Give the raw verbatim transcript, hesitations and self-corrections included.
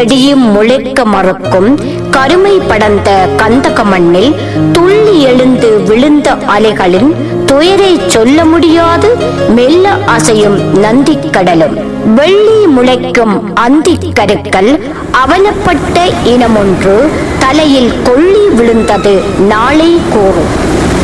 செடியும் முளைக்க மறுக்கும் கருமை படர்ந்த கந்தக மண்ணில் துள்ளி எழுந்து விழுந்த அலைகளின் துயரை சொல்ல முடியாது மெல்ல அசையும் நந்தி கடலும் வெள்ளி முளைக்கும் அந்தி கருக்கள் அவலப்பட்ட இனமொன்று தலையில் கொள்ளி விழுந்தது நாளை கூறும்.